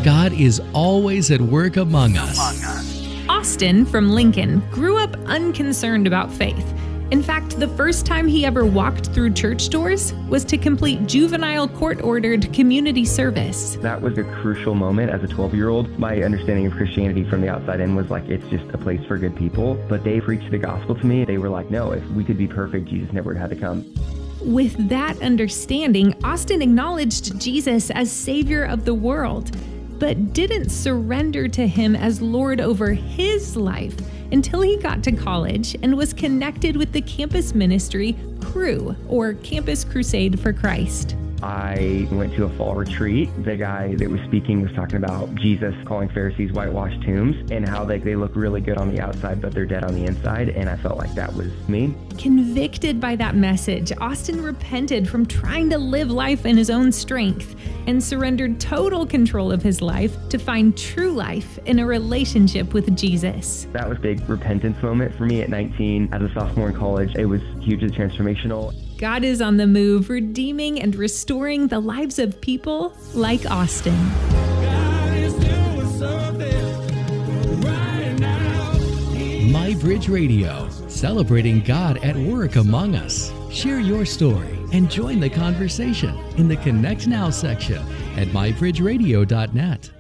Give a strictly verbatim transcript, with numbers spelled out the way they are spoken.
God is always at work among us. Austin from Lincoln grew up unconcerned about faith. In fact, the first time he ever walked through church doors was to complete juvenile court-ordered community service. That was a crucial moment as a twelve-year-old. My understanding of Christianity from the outside in was like, it's just a place for good people. But they preached the gospel to me. They were like, no, if we could be perfect, Jesus never had to come. With that understanding, Austin acknowledged Jesus as Savior of the world, but didn't surrender to him as Lord over his life until he got to college and was connected with the campus ministry Cru, or Campus Crusade for Christ. I went to a fall retreat. The guy that was speaking was talking about Jesus calling Pharisees whitewashed tombs and how they, they look really good on the outside, but they're dead on the inside. And I felt like that was me. Convicted by that message, Austin repented from trying to live life in his own strength and surrendered total control of his life to find true life in a relationship with Jesus. That was a big repentance moment for me at nineteen. As a sophomore in college, it was hugely transformational. God is on the move, redeeming and restoring the lives of people like Austin. God is doing something right now. MyBridge Radio, celebrating God at work among us. Share your story and join the conversation in the Connect Now section at my bridge radio dot net.